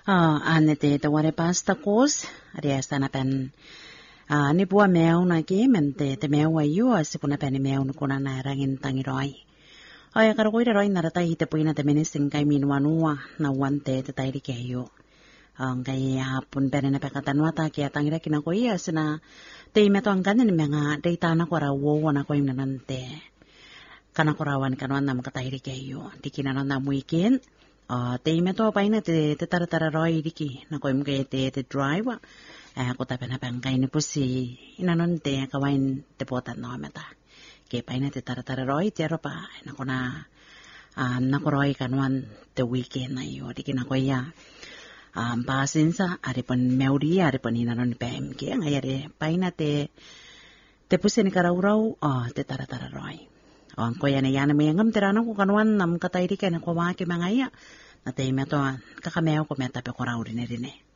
Ane te ware pasta kos, ariasta na pen ni bua meau na ki men te meau ayu asipuna pen meau no kuna na rangin tangiroi. Ai karo koira roi na rata hite puina te menising kai minwanua na wante te tairi ke ayu. Kai hapun pen na pekatanua ta ki atangira kina ko ia sina te meto angkane ni menga de tana ko ra wo na ko imna nante. Kana ko rawan kanwan nam katairi ke ayu. Dikina na muikin te meto paina te tara roi diki na ko imke te driver ko ta pena pangkai ni pusi inanon te kawain te potat no meta ke paina te tara roi te ropa na ko na ko roi kanwan te weekend na yo diki na ko ya pasinsa are pon meuri are pon inanon pem ke ngayare paina te pusi ni karaurau te tara roi ko yana me ngam terana ko kanwan nam katairi ke na ko wa ke mangaya na te meto kakameo ko meta pe ko rauri ne rine